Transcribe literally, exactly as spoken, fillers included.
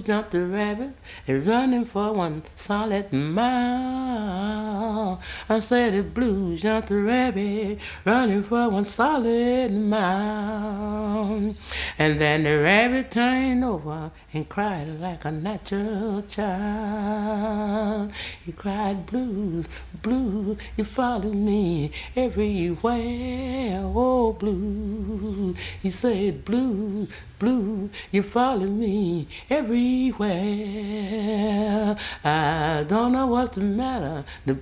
blues jumped the rabbit, and running for one solid mile. I said the blues jumped the rabbit, running for one solid mile. And then the rabbit turned over and cried like a natural child. He cried, blues, blues, you follow me everywhere. Oh, blues. He said, blues, blues, you follow me everywhere. I don't know what's the matter. The